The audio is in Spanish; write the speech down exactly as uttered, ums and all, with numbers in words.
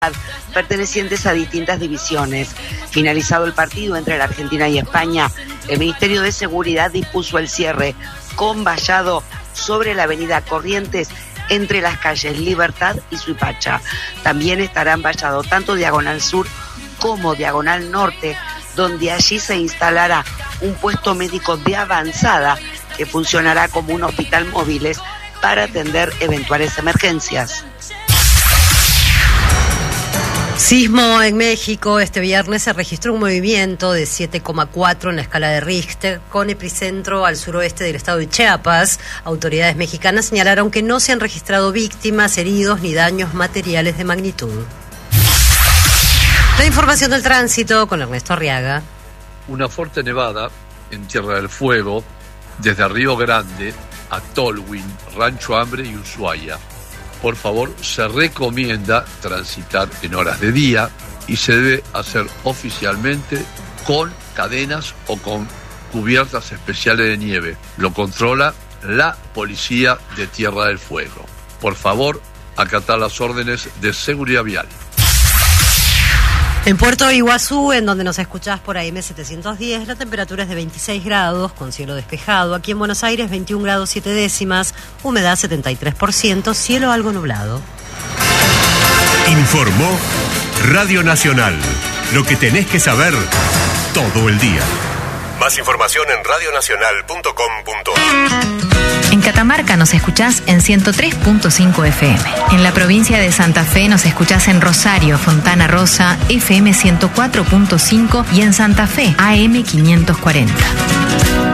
pertenecientes a distintas divisiones. Finalizado el partido entre la Argentina y España, el Ministerio de Seguridad dispuso el cierre con vallado sobre la avenida Corrientes entre las calles Libertad y Suipacha. También estarán vallados tanto Diagonal Sur como Diagonal Norte, donde allí se instalará un puesto médico de avanzada que funcionará como un hospital móviles para atender eventuales emergencias. Sismo en México. Este viernes se registró un movimiento de siete coma cuatro en la escala de Richter, con epicentro al suroeste del estado de Chiapas. Autoridades mexicanas señalaron que no se han registrado víctimas, heridos ni daños materiales de magnitud. La información del tránsito con Ernesto Arriaga. Una fuerte nevada en Tierra del Fuego, desde Río Grande a Tolwyn, Rancho Hambre y Ushuaia. Por favor, se recomienda transitar en horas de día y se debe hacer oficialmente con cadenas o con cubiertas especiales de nieve. Lo controla la Policía de Tierra del Fuego. Por favor, acatar las órdenes de seguridad vial. En Puerto Iguazú, en donde nos escuchás por A M setecientos diez, la temperatura es de veintiséis grados, con cielo despejado. Aquí en Buenos Aires, veintiún grados siete décimas, humedad setenta y tres por ciento, cielo algo nublado. Informó Radio Nacional. Lo que tenés que saber todo el día. Más información en radio nacional punto com punto a r. En Catamarca nos escuchás en ciento tres punto cinco F M. En la provincia de Santa Fe nos escuchás en Rosario, Fontana Rosa, F M ciento cuatro punto cinco y en Santa Fe, A M quinientos cuarenta.